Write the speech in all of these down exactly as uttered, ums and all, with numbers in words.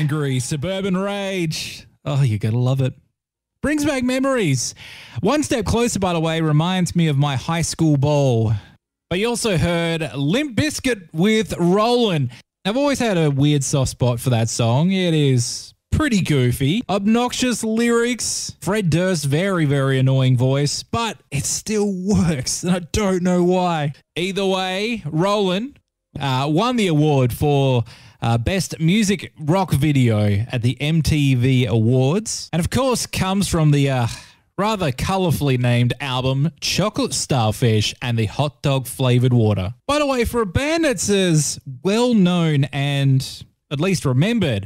Angry Suburban Rage. Oh, you gotta love it. Brings back memories. One Step Closer, by the way, reminds me of my high school ball. But you also heard Limp Bizkit with Rollin'. I've always had a weird soft spot for that song. It is pretty goofy. Obnoxious lyrics. Fred Durst's very, very annoying voice, but it still works, and I don't know why. Either way, Rollin' uh, won the award for Uh, Best Music Rock Video at the M T V Awards. And of course comes from the uh, rather colourfully named album Chocolate Starfish and the Hot Dog Flavoured Water. By the way, for a band that's as well known and at least remembered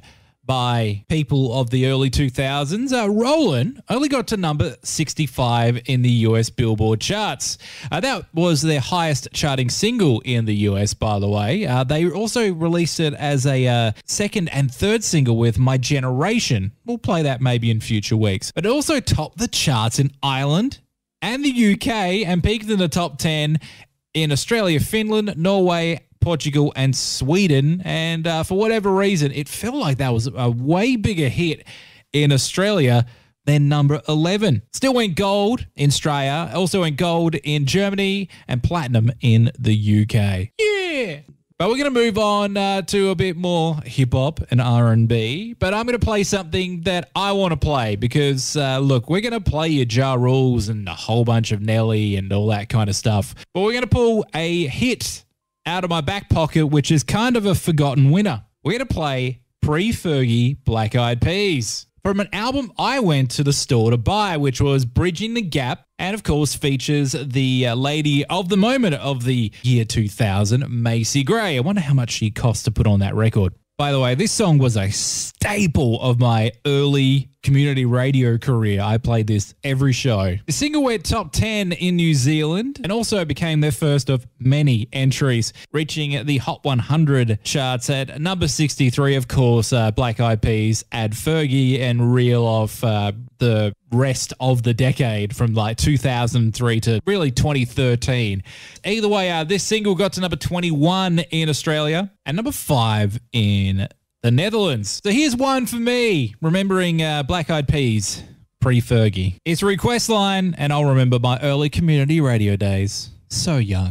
by people of the early two thousands, uh, Rollin' only got to number sixty-five in the U S Billboard charts. Uh, that was their highest charting single in the U S, by the way. Uh, they also released it as a uh, second and third single with My Generation. We'll play that maybe in future weeks. But it also topped the charts in Ireland and the U K and peaked in the top ten in Australia, Finland, Norway, Portugal and Sweden, and uh, for whatever reason, it felt like that was a way bigger hit in Australia than number eleven. Still went gold in Australia, also went gold in Germany, and platinum in the U K. Yeah! But we're going to move on uh, to a bit more hip-hop and R and B, but I'm going to play something that I want to play because, uh, look, we're going to play your Ja Rules and a whole bunch of Nelly and all that kind of stuff, but we're going to pull a hit out of my back pocket, which is kind of a forgotten winner. We're going to play Pre-Fergie Black Eyed Peas from an album I went to the store to buy, which was Bridging the Gap, and of course features the uh, lady of the moment of the year two thousand, Macy Gray. I wonder how much she cost to put on that record. By the way, this song was a staple of my early community radio career. I played this every show. The single went top ten in New Zealand and also became their first of many entries, reaching the Hot one hundred charts at number sixty-three. Of course, uh, Black Eyed Peas add Fergie and reel off uh, the rest of the decade from like two thousand three to really twenty thirteen. Either way, uh, this single got to number twenty-one in Australia and number five in the Netherlands. So here's one for me, remembering uh, Black Eyed Peas, Pre-Fergie. It's a request line, and I'll remember my early community radio days. So young.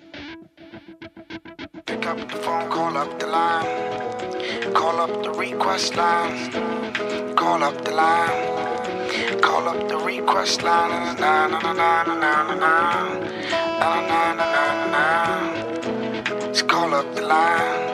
Pick up the phone, call up the line. Call up the request line. Call up the line. Call up the request line. Na na na na na na na na na na na na. Just call up the line.